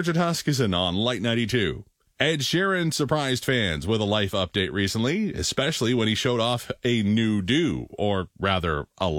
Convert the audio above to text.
Richard Huskisson on Light 92. Ed Sheeran surprised fans with a life update recently, especially when he showed off a new do, or rather, a